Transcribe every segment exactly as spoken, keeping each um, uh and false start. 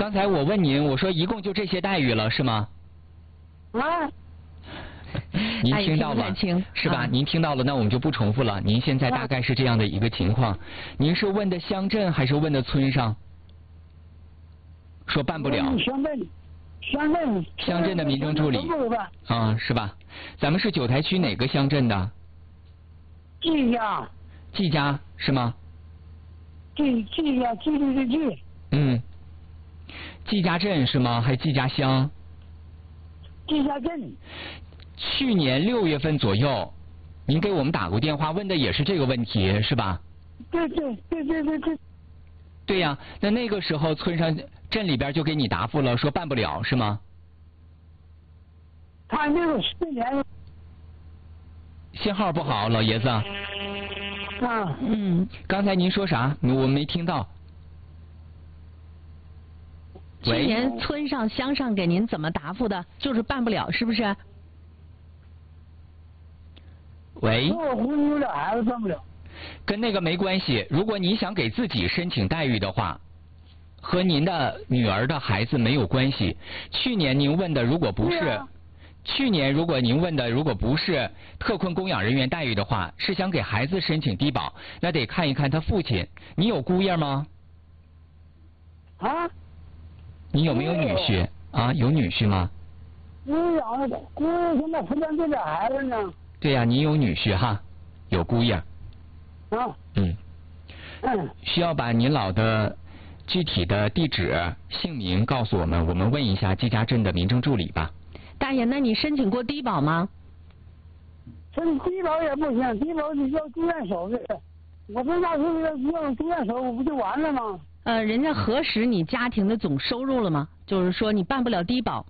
刚才我问您，我说一共就这些待遇了，是吗？ 啊。 您听到了是吧？ 啊、 您听到了，那我们就不重复了。您现在大概是这样的一个情况，您是问的乡镇还是问的村上？说办不了。 乡镇，乡镇， 乡镇的民政助理。啊，是吧？咱们是九台区哪个乡镇的？ 季家。 季家是吗？ 季季家，季律的季。 嗯。季家镇是吗？还是季家乡？ 季家镇。 去年六月份左右，您给我们打过电话，问的也是这个问题，是吧？ 对对对对对对。 对呀，那那个时候村上镇里边就给你答复了，说办不了，是吗？ 他那个四年。 信号不好，老爷子。啊。 嗯。 刚才您说啥？我没听到。 去年村上乡上给您怎么答复的？就是办不了，是不是？ 喂。 我婚姻有俩孩子办不了。 跟那个没关系。如果你想给自己申请待遇的话，和您的女儿的孩子没有关系。去年您问的如果不是，啊、去年如果您问的如果不是特困供养人员待遇的话，是想给孩子申请低保，那得看一看他父亲。你有姑爷吗？ 啊？ 你有没有女婿？啊，有女婿吗？ 姑养的姑爷现在不但这俩孩子呢。 对呀、啊，你有女婿哈，有姑爷。 啊。 嗯。 嗯。 需要把您老的具体的地址、姓名告诉我们，我们问一下季家镇的民政助理吧。 大爷，那你申请过低保吗？ 申低保也不行，低保你要住院手续。我这那时候要要住院手续，不就完了吗？ 呃，人家核实你家庭的总收入了吗？就是说你办不了低保。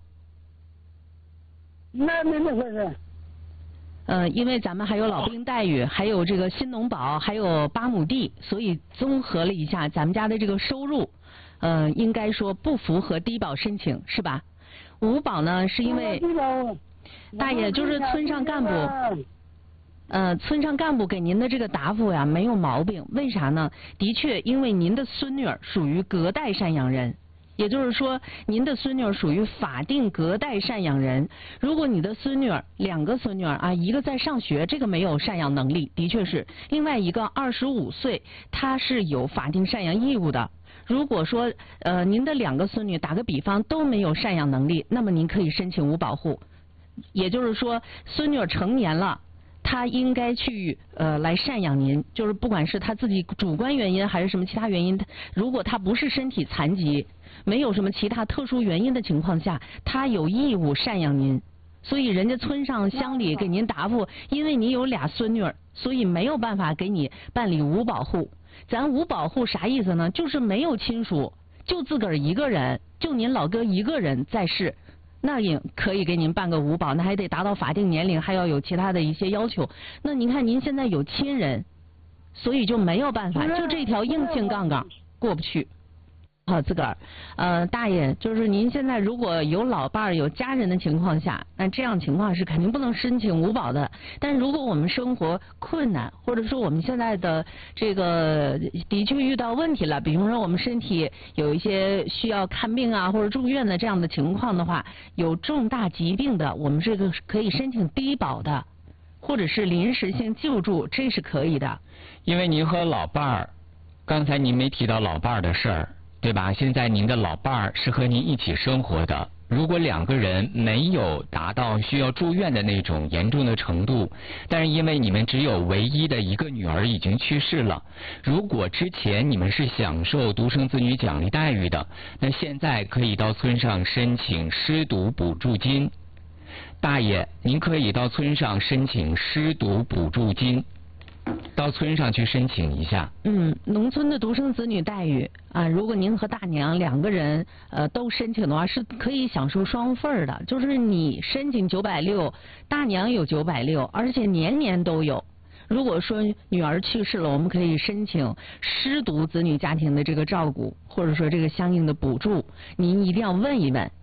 那没那回事。 呃，因为咱们还有老兵待遇，还有这个新农保，还有八亩地，所以综合了一下，咱们家的这个收入，呃，应该说不符合低保申请，是吧？五保呢，是因为大爷就是村上干部，呃，村上干部给您的这个答复呀没有毛病，为啥呢？的确，因为您的孙女儿属于隔代赡养人。也就是说，您的孙女儿属于法定隔代赡养人。如果你的孙女儿两个孙女儿啊，一个在上学，这个没有赡养能力，的确是；另外一个二十五岁，她是有法定赡养义务的。如果说呃您的两个孙女打个比方都没有赡养能力，那么您可以申请无保护。也就是说，孙女儿成年了。他应该去呃来赡养您，就是不管是他自己主观原因还是什么其他原因，如果他不是身体残疾，没有什么其他特殊原因的情况下，他有义务赡养您。所以人家村上乡里给您答复，因为你有俩孙女儿，所以没有办法给你办理无保护。咱无保护啥意思呢？就是没有亲属，就自个儿一个人，就您老哥一个人在世。那也可以给您办个五保，那还得达到法定年龄，还要有其他的一些要求。那您看您现在有亲人，所以就没有办法，就这条硬性杠杠过不去。好，自个儿，呃，大爷，就是您现在如果有老伴儿、有家人的情况下，那这样情况是肯定不能申请五保的。但如果我们生活困难，或者说我们现在的这个的确遇到问题了，比方说我们身体有一些需要看病啊或者住院的这样的情况的话，有重大疾病的，我们这个可以申请低保的，或者是临时性救助，这是可以的。 因为您和老伴儿，刚才您没提到老伴儿的事儿。对吧？现在您的老伴儿是和您一起生活的，如果两个人没有达到需要住院的那种严重的程度，但是因为你们只有唯一的一个女儿已经去世了，如果之前你们是享受独生子女奖励待遇的，那现在可以到村上申请失独补助金。大爷，您可以到村上申请失独补助金。到村上去申请一下。 嗯，农村的独生子女待遇啊，如果您和大娘两个人呃都申请的话，是可以享受双份儿的。就是你申请九百六，大娘有九百六，而且年年都有。如果说女儿去世了，我们可以申请失独子女家庭的这个照顾，或者说这个相应的补助，您一定要问一问。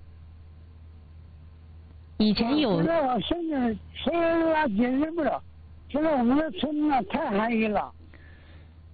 以前有。 现在我申请，谁也解决不了。现在我们的村呢太寒碜了。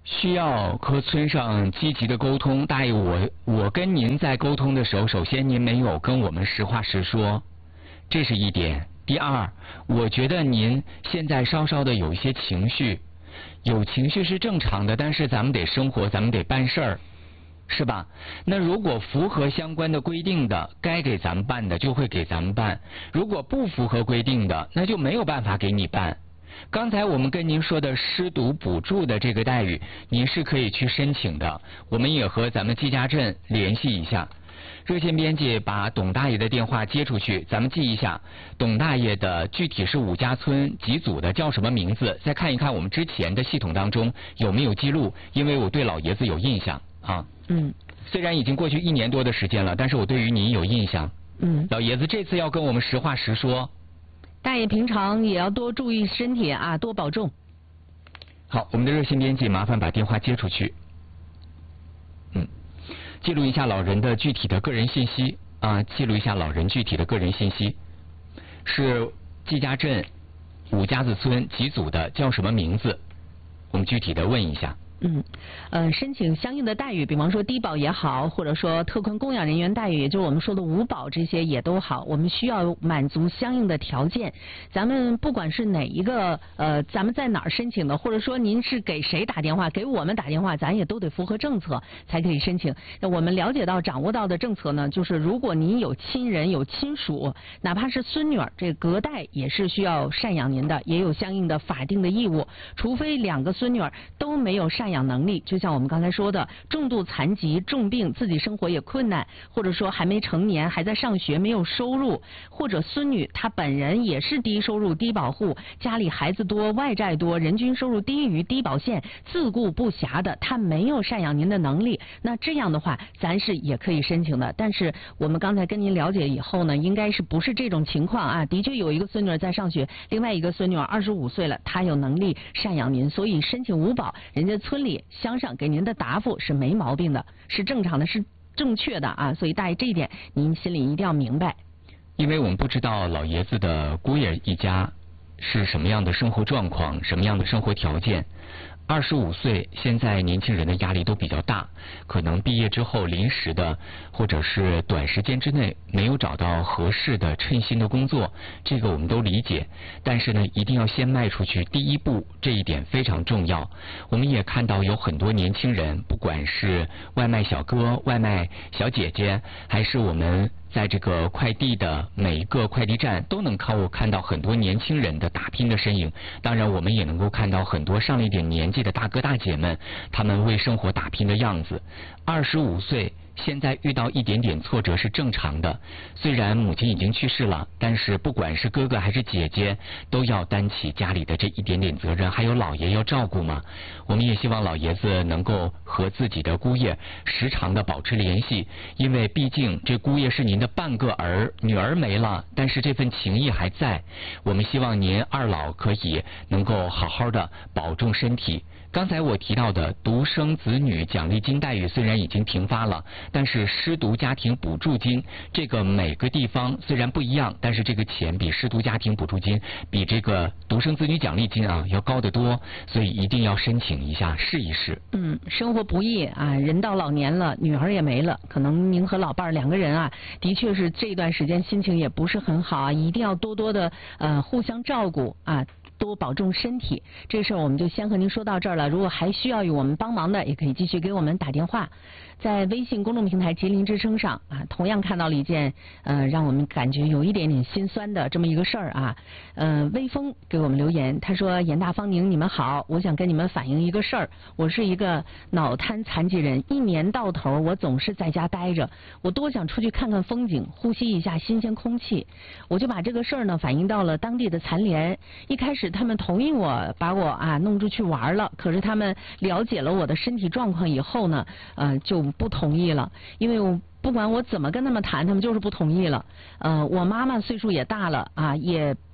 需要和村上积极的沟通。大爷，我我跟您在沟通的时候，首先您没有跟我们实话实说，这是一点。第二，我觉得您现在稍稍的有一些情绪，有情绪是正常的，但是咱们得生活，咱们得办事儿，是吧？那如果符合相关的规定的，该给咱们办的就会给咱们办；如果不符合规定的，那就没有办法给你办。刚才我们跟您说的失独补助的这个待遇，您是可以去申请的。我们也和咱们季家镇联系一下，热线编辑把董大爷的电话接出去，咱们记一下。董大爷的具体是五家村几组的，叫什么名字？再看一看我们之前的系统当中有没有记录，因为我对老爷子有印象啊。 嗯。 虽然已经过去一年多的时间了，但是我对于您有印象。 嗯。 老爷子这次要跟我们实话实说。 大爷平常也要多注意身体啊，多保重。 好，我们的热线编辑麻烦把电话接出去。嗯，记录一下老人的具体的个人信息啊，记录一下老人具体的个人信息。是季家镇五家子村几组的，叫什么名字？我们具体的问一下。 嗯，呃，申请相应的待遇，比方说低保也好，或者说特困供养人员待遇，也就是我们说的五保这些也都好，我们需要满足相应的条件。咱们不管是哪一个，呃，咱们在哪儿申请的，或者说您是给谁打电话，给我们打电话，咱也都得符合政策才可以申请。那我们了解到、掌握到的政策呢，就是如果您有亲人、有亲属，哪怕是孙女儿，这隔代也是需要赡养您的，也有相应的法定的义务，除非两个孙女儿都没有赡养能力，就像我们刚才说的，重度残疾、重病，自己生活也困难，或者说还没成年，还在上学，没有收入，或者孙女她本人也是低收入低保户，家里孩子多，外债多，人均收入低于低保线，自顾不暇的，她没有赡养您的能力，那这样的话，咱是也可以申请的。但是我们刚才跟您了解以后呢，应该是不是这种情况啊？的确有一个孙女在上学，另外一个孙女二十五岁了，她有能力赡养您，所以申请五保，人家村里乡上给您的答复是没毛病的，是正常的，是正确的啊！所以大爷这一点您心里一定要明白。 因为我们不知道老爷子的姑爷一家是什么样的生活状况，什么样的生活条件。二十五岁，现在年轻人的压力都比较大，可能毕业之后临时的，或者是短时间之内没有找到合适的称心的工作，这个我们都理解。但是呢，一定要先迈出去第一步，这一点非常重要。我们也看到有很多年轻人，不管是外卖小哥、外卖小姐姐，还是我们在这个快递的每一个快递站，都能靠我看到很多年轻人的打拼的身影。当然，我们也能够看到很多上了一点年纪的大哥大姐们，他们为生活打拼的样子。二十五岁。现在遇到一点点挫折是正常的，虽然母亲已经去世了，但是不管是哥哥还是姐姐，都要担起家里的这一点点责任，还有老爷要照顾嘛。我们也希望老爷子能够和自己的姑爷时常的保持联系，因为毕竟这姑爷是您的半个儿，女儿没了，但是这份情谊还在。我们希望您二老可以能够好好的保重身体。刚才我提到的独生子女奖励金待遇虽然已经停发了，但是失独家庭补助金这个每个地方虽然不一样，但是这个钱比失独家庭补助金比这个独生子女奖励金啊要高得多，所以一定要申请一下试一试。 嗯，生活不易啊，人到老年了，女儿也没了，可能您和老伴儿两个人啊，的确是这段时间心情也不是很好啊，一定要多多的呃互相照顾啊。多保重身体，这事儿我们就先和您说到这儿了。如果还需要与我们帮忙的，也可以继续给我们打电话。在微信公众平台吉林之声上啊，同样看到了一件呃让我们感觉有一点点心酸的这么一个事儿啊。呃，微风给我们留言，他说：严大方宁，你们好，我想跟你们反映一个事儿。我是一个脑瘫残疾人，一年到头我总是在家待着，我多想出去看看风景，呼吸一下新鲜空气。我就把这个事儿呢反映到了当地的残联。一开始他们同意我把我啊弄出去玩了，可是他们了解了我的身体状况以后呢，呃就不同意了，因为我不管我怎么跟他们谈，他们就是不同意了。呃，我妈妈岁数也大了啊，也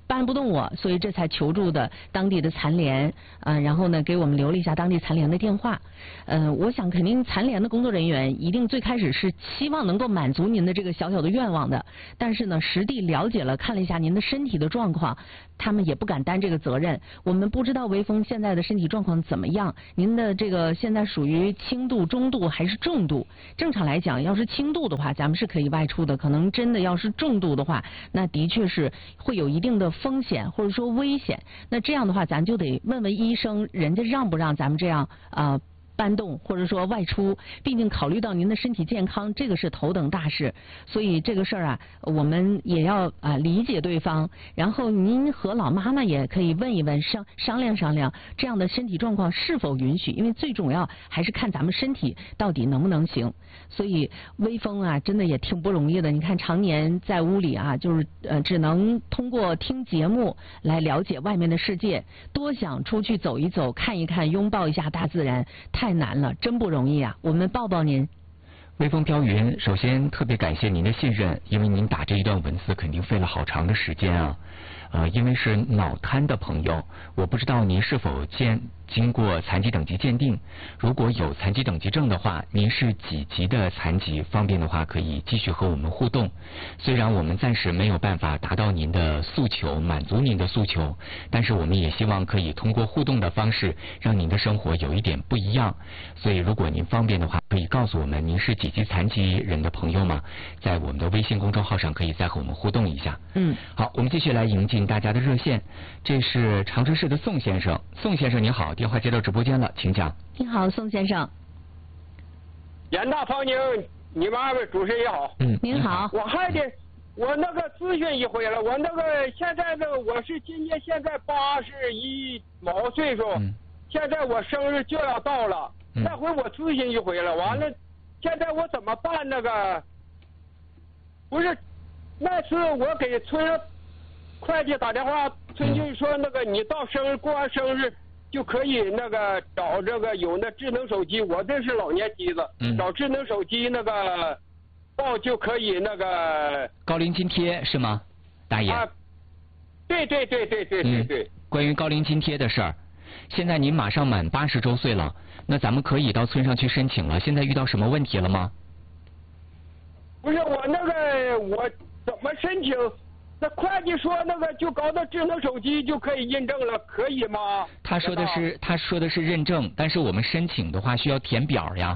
搬不动我，所以这才求助的当地的残联，呃，然后呢给我们留了一下当地残联的电话。呃，我想肯定残联的工作人员一定最开始是希望能够满足您的这个小小的愿望的，但是呢实地了解了，看了一下您的身体的状况，他们也不敢担这个责任。我们不知道微风现在的身体状况怎么样，您的这个现在属于轻度、中度还是重度？正常来讲，要是轻度的话，咱们是可以外出的。可能真的要是重度的话，那的确是会有一定的风险或者说危险。那这样的话，咱就得问问医生，人家让不让咱们这样啊？呃搬动或者说外出，毕竟考虑到您的身体健康，这个是头等大事。所以这个事儿啊，我们也要啊理解对方。然后您和老妈妈也可以问一问，商商量商量，这样的身体状况是否允许？因为最重要还是看咱们身体到底能不能行。所以微风啊，真的也挺不容易的。你看，常年在屋里啊，就是呃，只能通过听节目来了解外面的世界，多想出去走一走，看一看，拥抱一下大自然。太难了，真不容易啊！我们抱抱您。 微风飘云，首先特别感谢您的信任，因为您打这一段文字肯定费了好长的时间啊。呃，因为是脑瘫的朋友，我不知道您是否见经过残疾等级鉴定。如果有残疾等级证的话，您是几级的残疾？方便的话可以继续和我们互动。虽然我们暂时没有办法达到您的诉求，满足您的诉求，但是我们也希望可以通过互动的方式，让您的生活有一点不一样。所以如果您方便的话，可以告诉我们您是几级残疾人的朋友吗？在我们的微信公众号上可以再和我们互动一下。 嗯， 好，我们继续来迎接大家的热线，这是长春市的宋先生。宋先生你好，电话接到直播间了，请讲。 你好，宋先生。 严大胖宁，你们二位主持人也好。 嗯， 您好。 我还得我那个咨询一回了，我那个现在的我是今年现在八十一毛岁数， 嗯、 现在我生日就要到了， 嗯、 那回我咨询一回了，完了，现在我怎么办？那个不是那次我给村会计打电话，村就说那个你到生日过完生日就可以那个找这个有那智能手机，我这是老年机子， 嗯、 找智能手机那个报就可以那个高龄津贴是吗，大爷？ 啊，对对对对对对对、嗯。 关于高龄津贴的事儿，现在您马上满八十周岁了，那咱们可以到村上去申请了。现在遇到什么问题了吗？ 不是我那个我怎么申请？那会计说那个就搞到智能手机就可以印证了，可以吗？ 他说的是他说的是认证，但是我们申请的话需要填表呀。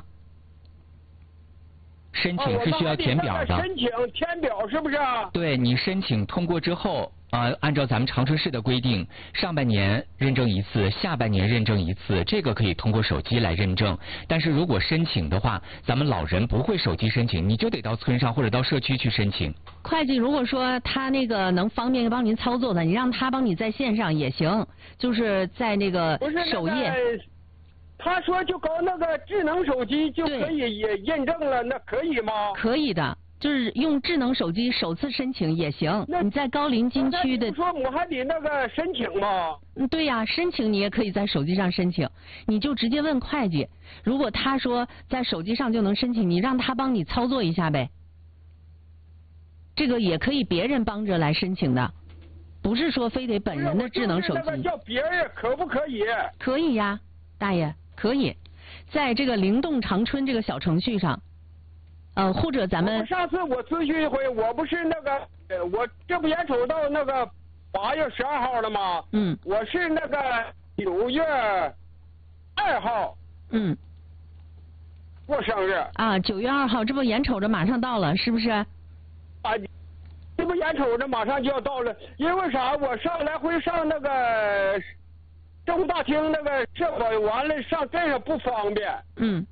申请是需要填表的。 哦、申请填表是不是啊？ 对，你申请通过之后啊、呃，按照咱们长春市的规定，上半年认证一次，下半年认证一次，这个可以通过手机来认证。但是如果申请的话，咱们老人不会手机申请，你就得到村上或者到社区去申请。 会计如果说他那个能方便帮您操作的，你让他帮你在线上也行，就是在那个首页。 不是那个他说就搞那个智能手机就可以也认证了，那可以吗？ 可以的，就是用智能手机首次申请也行。你在高陵津区的， 你说我还得那个申请吗？ 嗯，对呀、啊，申请你也可以在手机上申请，你就直接问会计，如果他说在手机上就能申请，你让他帮你操作一下呗。这个也可以别人帮着来申请的，不是说非得本人的智能手机。 那个叫别人可不可以？ 可以呀，大爷。可以，在这个灵动长春这个小程序上，呃，或者咱们上次我咨询一回，我不是那个，我这不眼瞅到那个八月十二号了吗？ 嗯， 我是那个九月二号， 嗯， 过生日啊，九月二号，这不眼瞅着马上到了，是不是？ 啊，这不眼瞅着马上就要到了，因为啥？我上来回上那个。政务大厅那个社保完了上这个不方便。 嗯，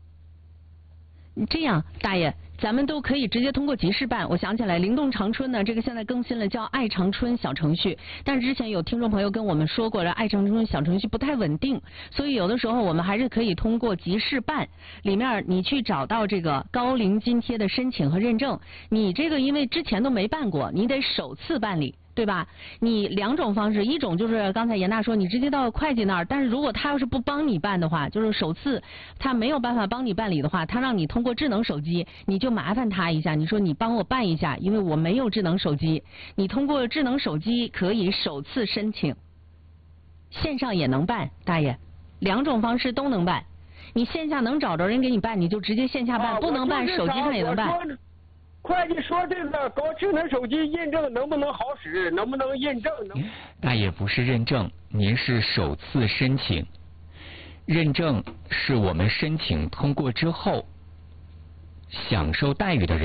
这样大爷，咱们都可以直接通过集市办。我想起来，灵动长春呢，这个现在更新了，叫爱长春小程序。但是之前有听众朋友跟我们说过，这爱长春小程序不太稳定，所以有的时候我们还是可以通过集市办里面你去找到这个高龄津贴的申请和认证。你这个因为之前都没办过，你得首次办理。 对吧？你两种方式，一种就是刚才严大说，你直接到会计那儿，但是如果他要是不帮你办的话，就是首次他没有办法帮你办理的话，他让你通过智能手机，你就麻烦他一下，你说你帮我办一下，因为我没有智能手机，你通过智能手机可以首次申请，线上也能办，大爷，两种方式都能办。你线下能找着人给你办，你就直接线下办， 啊、 不能办手机上也能办。 会计说这个搞智能手机认证能不能好使，能不能认证？能大爷不是认证，您是首次申请。认证是我们申请通过之后享受待遇的人。